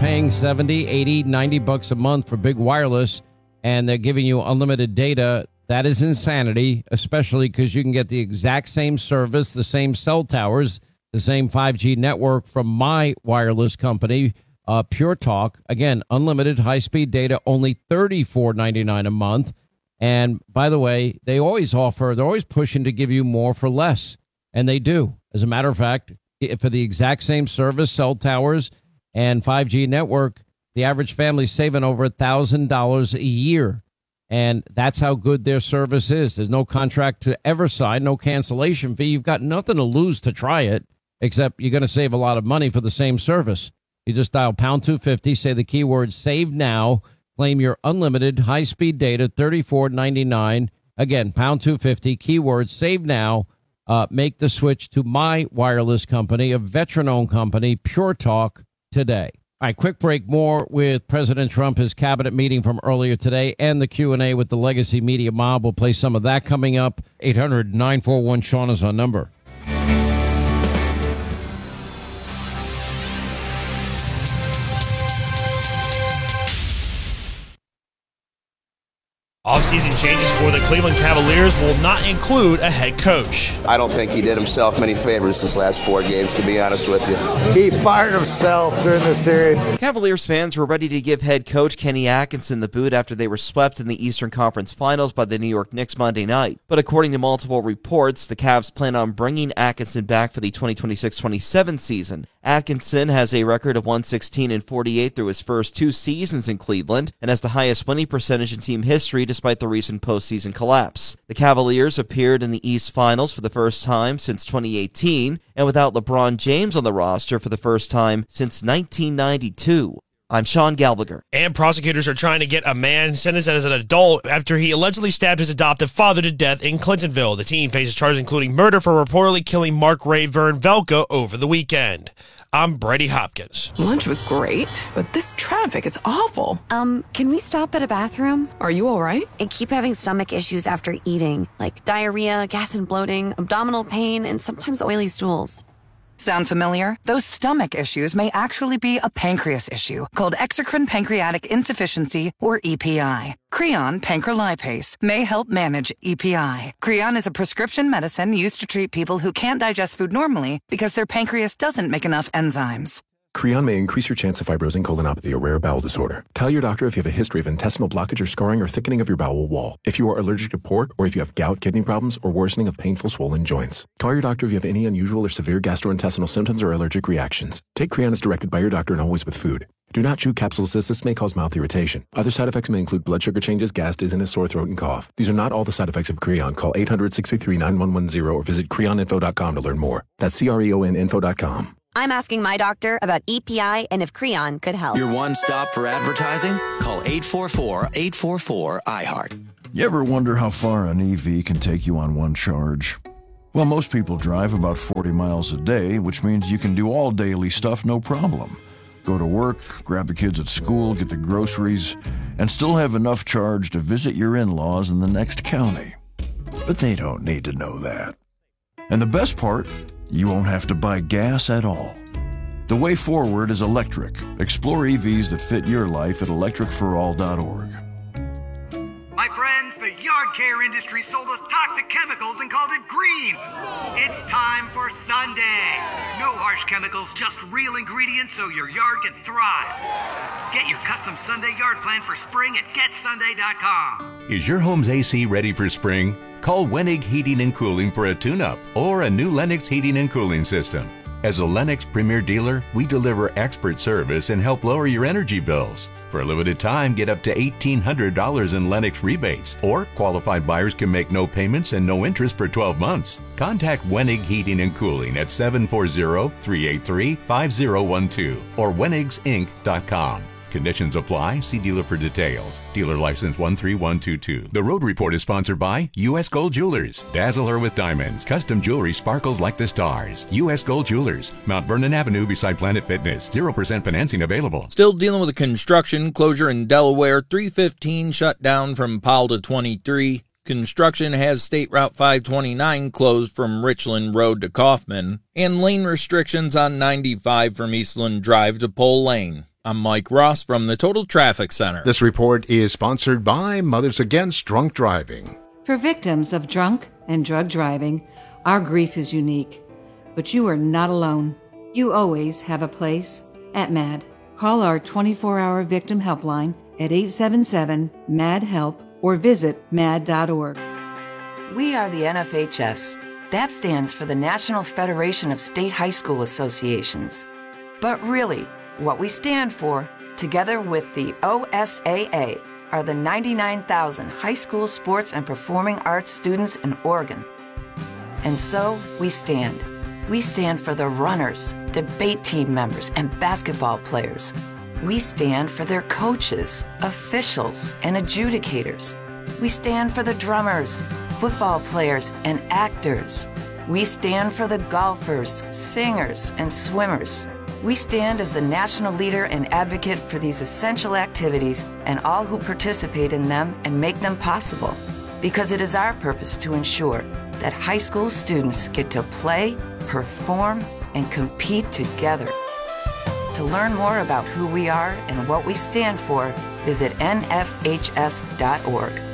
paying 70, 80, 90 bucks a month for big wireless, and they're giving you unlimited data. That is insanity, especially because you can get the exact same service, the same cell towers, the same 5G network from my wireless company, Pure Talk. Again, unlimited high-speed data, only $34.99 a month. And by the way, they're always pushing to give you more for less. And they do. As a matter of fact, for the exact same service, cell towers, and 5G network, the average family's saving over $1,000 a year. And that's how good their service is. There's no contract to ever sign, no cancellation fee. You've got nothing to lose to try it, except you're going to save a lot of money for the same service. You just dial pound 250, say the keyword save now, claim your unlimited high-speed data, $34.99. Again, pound 250, keyword save now. Make the switch to my wireless company, a veteran-owned company, Pure Talk, today. All right, quick break. More with President Trump, his cabinet meeting from earlier today, and the Q&A with the Legacy Media Mob. We'll play some of that coming up. 800-941-SEAN is our number. Off-season changes for the Cleveland Cavaliers will not include a head coach. I don't think he did himself many favors this last 4 games, to be honest with you. He fired himself during the series. Cavaliers fans were ready to give head coach Kenny Atkinson the boot after they were swept in the Eastern Conference Finals by the New York Knicks Monday night. But according to multiple reports, the Cavs plan on bringing Atkinson back for the 2026-27 season. Atkinson has a record of 116-48 through his first 2 seasons in Cleveland and has the highest winning percentage in team history despite the recent postseason collapse. The Cavaliers appeared in the East Finals for the first time since 2018 and without LeBron James on the roster for the first time since 1992. I'm Sean Galbager. And prosecutors are trying to get a man sentenced as an adult after he allegedly stabbed his adoptive father to death in Clintonville. The teen faces charges including murder for reportedly killing Mark Rayburn Velka over the weekend. I'm Brady Hopkins. Lunch was great, but this traffic is awful. Can we stop at a bathroom? Are you all right? I keep having stomach issues after eating, like diarrhea, gas and bloating, abdominal pain, and sometimes oily stools. Sound familiar? Those stomach issues may actually be a pancreas issue called exocrine pancreatic insufficiency, or EPI. Creon pancrelipase may help manage EPI. Creon is a prescription medicine used to treat people who can't digest food normally because their pancreas doesn't make enough enzymes. Creon may increase your chance of fibrosing colonopathy, a rare bowel disorder. Tell your doctor if you have a history of intestinal blockage or scarring or thickening of your bowel wall, if you are allergic to pork, or if you have gout, kidney problems, or worsening of painful swollen joints. Call your doctor if you have any unusual or severe gastrointestinal symptoms or allergic reactions. Take Creon as directed by your doctor and always with food. Do not chew capsules as this may cause mouth irritation. Other side effects may include blood sugar changes, gas, dizziness, sore throat, and cough. These are not all the side effects of Creon. Call 800-633-9110 or visit creoninfo.com to learn more. That's CREONinfo.com. I'm asking my doctor about EPI and if Creon could help. Your one stop for advertising? Call 844-844-IHEART. You ever wonder how far an EV can take you on one charge? Well, most people drive about 40 miles a day, which means you can do all daily stuff no problem. Go to work, grab the kids at school, get the groceries, and still have enough charge to visit your in-laws in the next county. But they don't need to know that. And the best part, you won't have to buy gas at all. The way forward is electric. Explore EVs that fit your life at electricforall.org. My friends, the yard care industry sold us toxic chemicals and called it green. It's time for Sunday. No harsh chemicals, just real ingredients so your yard can thrive. Get your custom Sunday yard plan for spring at getsunday.com. Is your home's AC ready for spring? Call Wenig Heating and Cooling for a tune-up or a new Lennox heating and cooling system. As a Lennox Premier dealer, we deliver expert service and help lower your energy bills. For a limited time, get up to $1,800 in Lennox rebates, or qualified buyers can make no payments and no interest for 12 months. Contact Wenig Heating and Cooling at 740-383-5012 or wenigsinc.com. Conditions apply. See dealer for details. Dealer license 13122. The Road Report is sponsored by U.S. Gold Jewelers. Dazzle her with diamonds. Custom jewelry sparkles like the stars. U.S. Gold Jewelers. Mount Vernon Avenue beside Planet Fitness. 0% financing available. Still dealing with a construction closure in Delaware. 315 shut down from Powell to 23. Construction has State Route 529 closed from Richland Road to Kaufman. And lane restrictions on 95 from Eastland Drive to Pole Lane. I'm Mike Ross from the Total Traffic Center. This report is sponsored by Mothers Against Drunk Driving. For victims of drunk and drug driving, our grief is unique. But you are not alone. You always have a place at MAD. Call our 24-hour victim helpline at 877-MAD-HELP or visit mad.org. We are the NFHS. That stands for the National Federation of State High School Associations. But really, what we stand for, together with the OSAA, are the 99,000 high school sports and performing arts students in Oregon. And so we stand. We stand for the runners, debate team members, and basketball players. We stand for their coaches, officials, and adjudicators. We stand for the drummers, football players, and actors. We stand for the golfers, singers, and swimmers. We stand as the national leader and advocate for these essential activities and all who participate in them and make them possible. Because it is our purpose to ensure that high school students get to play, perform, and compete together. To learn more about who we are and what we stand for, visit nfhs.org.